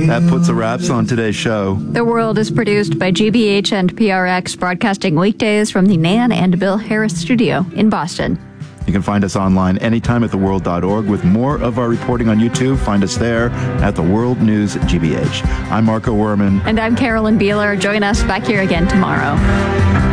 That puts the wraps on today's show. The World is produced by GBH and PRX, broadcasting weekdays from the Nan and Bill Harris studio in Boston. You can find us online anytime at theworld.org with more of our reporting on YouTube. Find us there at The World News GBH. I'm Marco Werman. And I'm Carolyn Beeler. Join us back here again tomorrow.